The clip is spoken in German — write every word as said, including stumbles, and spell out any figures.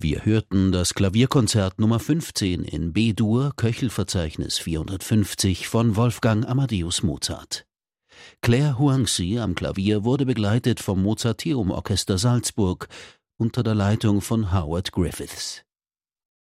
Wir hörten das Klavierkonzert Nummer fünfzehn in B-Dur, Köchelverzeichnis vierhundertfünfzig von Wolfgang Amadeus Mozart. Claire Huangzi am Klavier wurde begleitet vom Mozarteum Orchester Salzburg unter der Leitung von Howard Griffiths.